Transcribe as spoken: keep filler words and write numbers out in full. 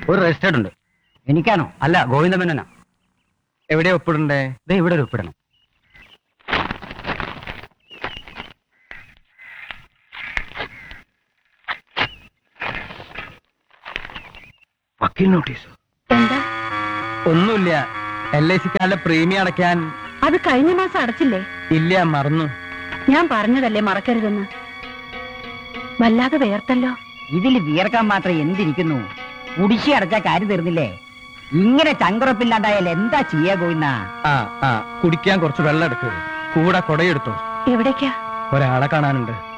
ഒരു രജിസ്റ്റേർഡ് ഉണ്ട്. എനിക്കാണോ? അല്ല, ഗോവിന്ദമേനോനാ. എവിടെയാ ഒപ്പിടണ്ടേ? ദേ ഇവിടെ ഒരു ഒപ്പിടണം. വക്കീൽ നോട്ടീസ്? എന്താ? ഒന്നുമില്ല. എൽ ഐ സിക്കാരുടെ പ്രീമിയം അടയ്ക്കാൻ. അത് കഴിഞ്ഞ മാസം അടച്ചില്ലേ? ഇല്ല, മറന്നു. ഞാൻ പറഞ്ഞതല്ലേ മറക്കരുതെന്ന്. വല്ലാതെ വേർത്തല്ലോ. ഇതിൽ വിയർക്കാൻ മാത്രം എന്തിരിക്കുന്നു? കുടിശ്ശി അടച്ചാ കാര്യം തീർന്നില്ലേ? ഇങ്ങനെ ചങ്കുറപ്പില്ലാണ്ടായാൽ എന്താ ചെയ്യാ ഗോവിന്ദ? ആ ആ കുടിക്കാൻ കുറച്ച് വെള്ളം എടുക്കുക. കൂടെ കൊടയെടുത്തോ. എവിടേക്കാ? ഒരാളെ കാണാനുണ്ട്.